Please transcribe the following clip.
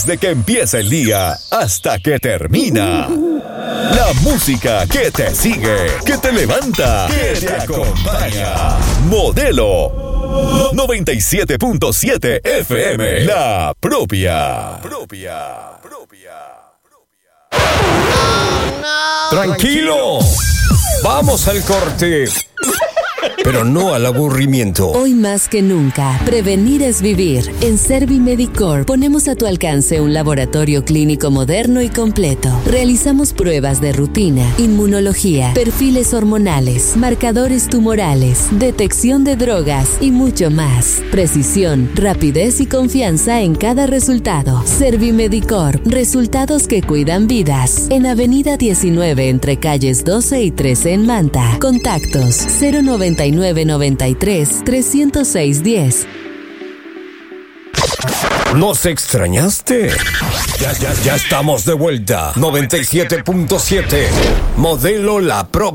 Desde que empieza el día hasta que termina. La música que te sigue, que te levanta, que te acompaña. Modelo 97.7 FM. La propia. Tranquilo. Vamos al corte. Pero no al aburrimiento. Hoy más que nunca, prevenir es vivir. En Servimedicor ponemos a tu alcance un laboratorio clínico moderno y completo. Realizamos pruebas de rutina, inmunología, perfiles hormonales, marcadores tumorales, detección de drogas y mucho más. Precisión, rapidez y confianza en cada resultado. Servimedicor, resultados que cuidan vidas. En Avenida 19 entre calles 12 y 13 en Manta. Contactos 09993 306 10. ¿Nos extrañaste? Ya estamos de vuelta. 97.7. Modelo La Propia.